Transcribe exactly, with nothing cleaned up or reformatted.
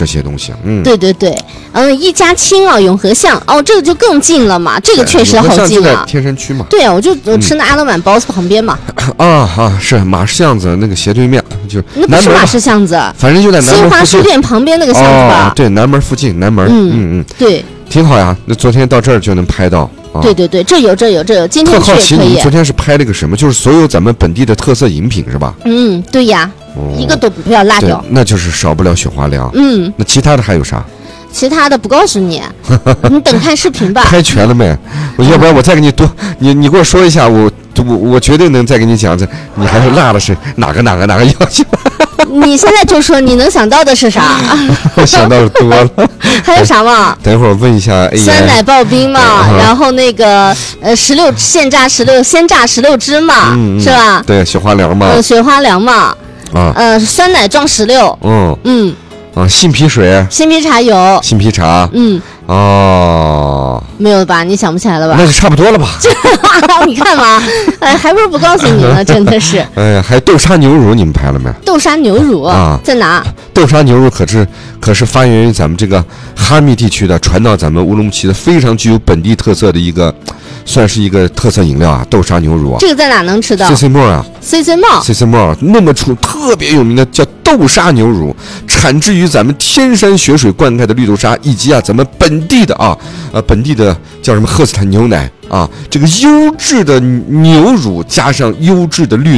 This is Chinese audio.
这些东西。嗯， 对对对，嗯，一家亲啊，永和巷哦，这个就更近了嘛，这个确实好近啊。 天山区嘛。 对啊，我就我吃那阿勒满包子旁边嘛。 啊啊，是马市巷子那个斜对面，就是那不是马市巷子， 反正就在南门新华书店旁边那个巷子吧？ 哦、对，南门附近，南门。嗯嗯嗯， 对， 挺好呀。那昨天到这儿就能拍到。啊、 对对对，这有这有这有，今天去也可以。 特好奇，你们昨天是拍了个什么？就是所有咱们本地的特色饮品是吧？ 嗯，对呀，哦、一个都不要落掉。 那就是少不了雪花凉。 嗯， 那其他的还有啥？ 其他的不告诉你，你等看视频吧。 拍全了没？我要不然我再给你多，你你给我说一下，我我我绝对能再给你讲这。你还是落的是哪个哪个哪个要求？ 你现在就说你能想到的是啥？ 我想到的多了。 还有啥嘛？ 等会儿问一下 A I。 酸奶刨冰嘛，嗯、然后那个呃十六现榨十六鲜榨十六只嘛，嗯、是吧？ 对，雪花凉嘛。 呃，雪花凉嘛。 啊。 呃，酸奶撞石榴。 嗯嗯。啊，杏皮水。 杏皮茶有。 杏皮茶。 嗯。 哦。 没有吧？你想不起来了吧？ 那就差不多了吧？ 你看嘛，哎，还不是不告诉你呢，真的是。 哎呀，还有豆沙牛乳，你们拍了没？ 豆沙牛乳啊，在哪？ 豆沙牛乳可是可是发源于咱们这个哈密地区的，传到咱们乌鲁木齐的非常具有本地特色的一个，算是一个特色饮料啊，豆沙牛乳啊。 这个在哪能吃到 ？C C Mall 啊 ，C C Mall，C C Mall 那么出特别有名的叫豆沙牛乳，产自于咱们天山雪水灌溉的绿豆沙，以及啊咱们本地的啊呃本地的叫什么赫斯坦牛奶啊，这个优质的牛乳加上优质的绿。